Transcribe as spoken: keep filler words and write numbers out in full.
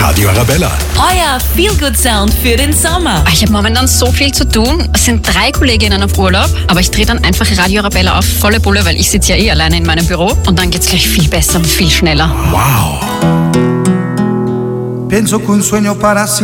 Radio Arabella. Euer Feel-Good-Sound für den Sommer. Ich habe momentan so viel zu tun. Es sind drei Kolleginnen auf Urlaub, aber ich drehe dann einfach Radio Arabella auf volle Bulle, weil ich sitze ja eh alleine in meinem Büro und dann geht's gleich viel besser und viel schneller. Wow. Pienso que un sueño para